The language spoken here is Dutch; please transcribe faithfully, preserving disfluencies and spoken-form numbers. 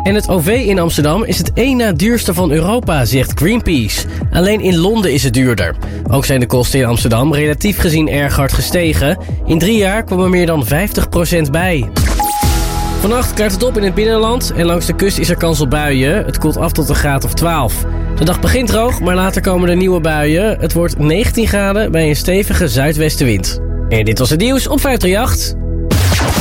En het O V in Amsterdam is het één na duurste van Europa, zegt Greenpeace. Alleen in Londen is het duurder. Ook zijn de kosten in Amsterdam relatief gezien erg hard gestegen. In drie jaar kwam er meer dan vijftig procent bij. Vannacht klaart het op in het binnenland en langs de kust is er kans op buien. Het koelt af tot een graad of twaalf. De dag begint droog, maar later komen er nieuwe buien. Het wordt negentien graden bij een stevige zuidwestenwind. En dit was het nieuws op vijf drie acht.